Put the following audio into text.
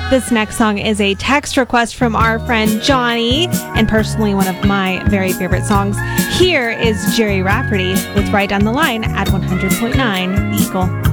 This next song is a text request from our friend Johnny, and personally one of my very favorite songs. Here is Jerry Rafferty with Right Down the Line at 100.9 The Eagle.